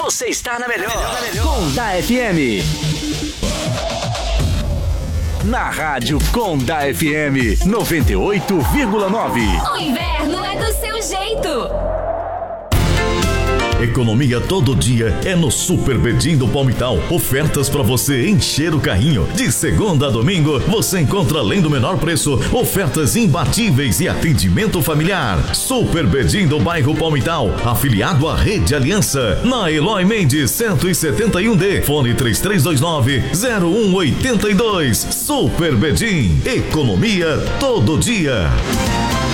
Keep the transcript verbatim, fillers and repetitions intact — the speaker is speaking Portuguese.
Você está na melhor, na melhor. Conda F M. Na rádio Conda F M noventa e oito vírgula nove. O inverno é do seu jeito. Economia todo dia é no Super Bedim do Palmital. Ofertas para você encher o carrinho. De segunda a domingo, você encontra, além do menor preço, ofertas imbatíveis e atendimento familiar. Super Bedim do bairro Palmital, afiliado à Rede Aliança. Na Eloy Mendes, cento e setenta e um D. Fone três três dois nove, zero um oito dois. Super Bedim. Economia todo dia.